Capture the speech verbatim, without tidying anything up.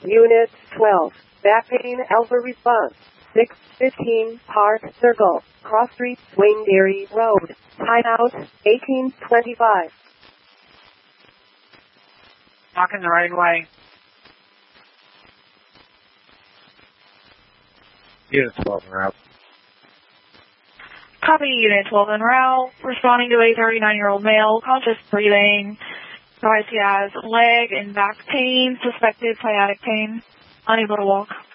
Unit twelve, back pain alpha response. six fifteen Park Circle, Cross Street, Wayne-Dairy Road, Hideout, eighteen twenty-five. Blocking the right way. Unit twelve en route. Copy, Unit twelve en route. Responding to a thirty-nine-year-old male, conscious breathing. Advised he has leg and back pain, suspected sciatic pain, unable to walk.